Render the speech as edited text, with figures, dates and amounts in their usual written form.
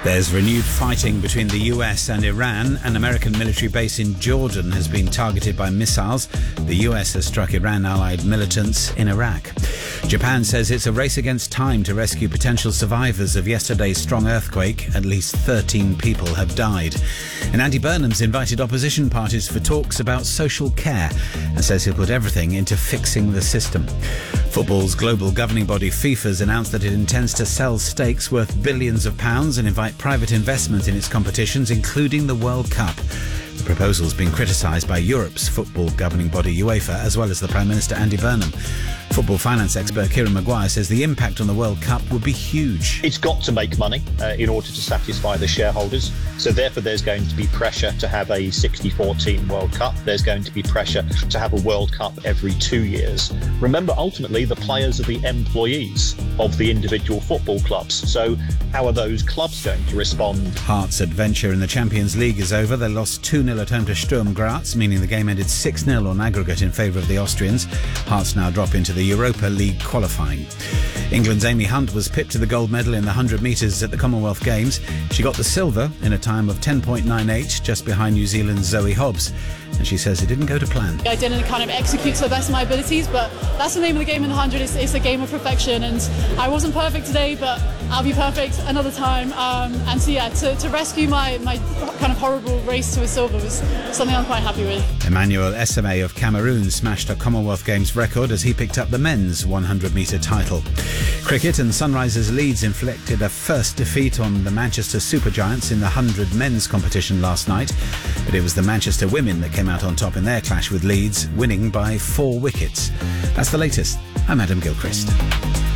There's renewed fighting between the US and Iran. An American military base in Jordan has been targeted by missiles. The US has struck Iran-allied militants in Iraq. Japan says it's a race against time to rescue potential survivors of yesterday's strong earthquake. At least 13 people have died. And Andy Burnham's invited opposition parties for talks about social care and says he'll put everything into fixing the system. Football's global governing body FIFA's announced that it intends to sell stakes worth billions of pounds and invite private investment in its competitions, including the World Cup. The proposal's been criticised by Europe's football governing body UEFA, as well as the Prime Minister Andy Burnham. Football finance expert Kieran Maguire says the impact on the World Cup would be huge. It's got to make money in order to satisfy the shareholders. So therefore there's going to be pressure to have a 64-team World Cup. There's going to be pressure to have a World Cup every 2 years. Remember, ultimately, the players are the employees of the individual football clubs. So how are those clubs going to respond? Hearts' adventure in the Champions League is over. They lost 2-0 at home to Sturm Graz, meaning the game ended 6-0 on aggregate in favour of the Austrians. Hearts now drop into the Europa League qualifying. England's Amy Hunt was pipped to the gold medal in the 100 metres at the Commonwealth Games. She got the silver in a time of 10.98, just behind New Zealand's Zoe Hobbs. And she says it didn't go to plan. I didn't kind of execute to the best of my abilities, but that's the name of the game in the 100. It's a game of perfection, and I wasn't perfect today, but I'll be perfect another time. And so, yeah, to rescue my kind of horrible race to a silver was something I'm quite happy with. Emmanuel Esame of Cameroon smashed a Commonwealth Games record as he picked up the men's 100-metre title. Cricket and Sunrisers Leeds inflicted a first defeat on the Manchester Supergiants in the 100 men's competition last night, but it was the Manchester women that came out on top in their clash with Leeds, winning by 4 wickets. That's the latest. I'm Adam Gilchrist.